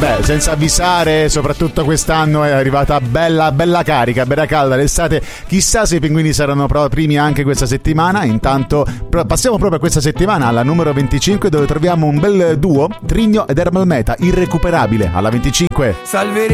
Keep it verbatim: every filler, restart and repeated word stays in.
Beh, senza avvisare, soprattutto quest'anno è arrivata bella, bella carica, bella calda l'estate. Chissà se i pinguini saranno pro- primi anche questa settimana. Intanto pro- passiamo proprio a questa settimana, alla numero venticinque, dove troviamo un bel duo, Trigno ed Ermal Meta, Irrecuperabile, alla venticinque. Salveremo